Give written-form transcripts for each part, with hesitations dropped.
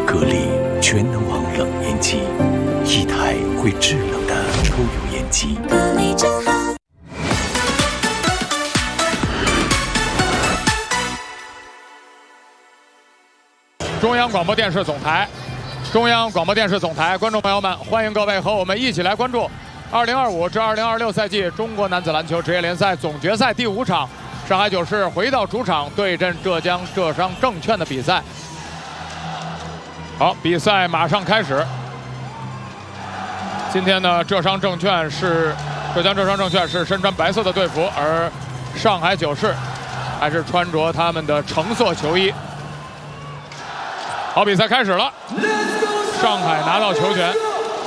格力全能王冷烟机，一台会制冷的抽油烟机。格力真好。 中央广播电视总台，观众朋友们，欢迎各位和我们一起来关注2025至2026赛季中国男子篮球职业联赛总决赛第5场，上海九市回到主场对阵浙江浙商证券的比赛。好，比赛马上开始。今天呢，浙江浙商证券是身穿白色的队服，而上海九市还是穿着他们的橙色球衣。好，比赛开始了，上海拿到球权。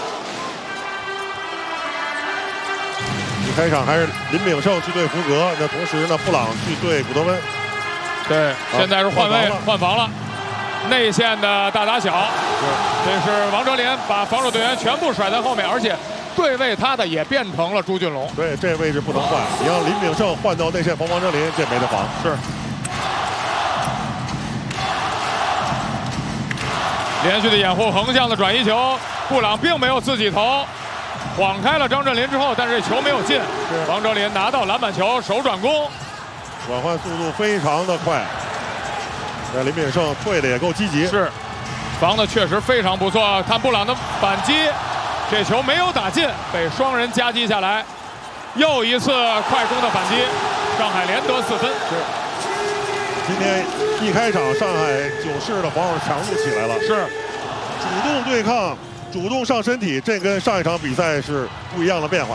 开场还是林炳胜去对福格，那同时呢，布朗去对古德温。 对，现在是换防了。内线的大打小，这是王哲林把防守队员全部甩在后面，而且对位他的也变成了朱俊龙。 对，这位置不能换，你让林炳胜换到内线防王哲林，这没得防。 是。连续的掩护，横向的转移球，布朗并没有自己投，晃开了张镇麟之后，但是球没有进。王哲林拿到篮板球，手转攻， 转换速度非常的快。那林炳胜退的也够积极， 是，防的确实非常不错。看布朗的反击，这球没有打进，被双人夹击下来。又一次快攻的反击，上海连得4分。 是。今天一开场，上海九市的防守强度起来了， 是主动对抗，主动上身体，这跟上一场比赛是不一样的变化。